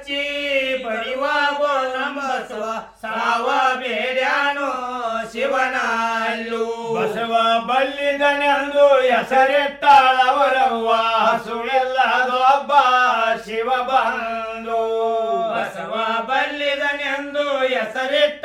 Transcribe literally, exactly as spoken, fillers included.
ಪಡಿವಾಗೋ ನಮ್ಮ ಬಸವ ಸಾವ ಬೇಡ್ಯಾನೋ ಶಿವನಲ್ಲೂ ಬಸವ ಬಲ್ಲಿದನೆಂದು ಹೆಸರಿಟ್ಟಾಳವರವ್ವ ಸುಳಿಲ್ಲದೊಬ್ಬ ಶಿವ ಬಂದು ಬಸವ ಬಲ್ಲಿದನೆಂದು ಹೆಸರಿಟ್ಟ